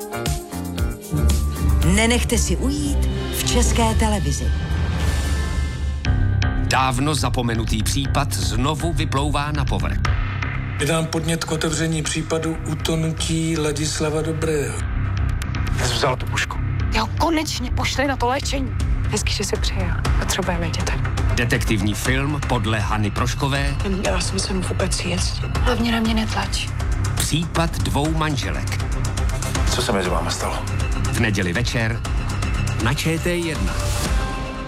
Nenechte si ujít v České televizi. Dávno zapomenutý případ znovu vyplouvá na povrch. Vydám podnět k otevření případu utonutí Ladislava Dobrého. Jsi vzal tu pušku. Jo, konečně pošli na to léčení. Hezky, že jsi přijel. Potřebujeme děti. Detektivní film podle Hany Proškové. Neměla jsem sem vůbec jíst. Hlavně na mě netlač. Případ 2 manželek. Co se mezi váma stalo? V neděli večer na ČT1.